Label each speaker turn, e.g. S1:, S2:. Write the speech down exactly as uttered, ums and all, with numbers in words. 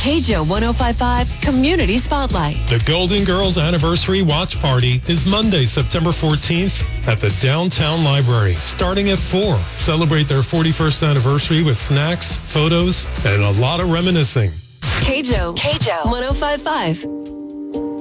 S1: K J O one oh five point five Community Spotlight.
S2: The Golden Girls Anniversary Watch Party is Monday, September fourteenth at the Downtown Library, starting at four. Celebrate their forty-first anniversary with snacks, photos, and a lot of reminiscing.
S1: K J O, K J O one oh five point five.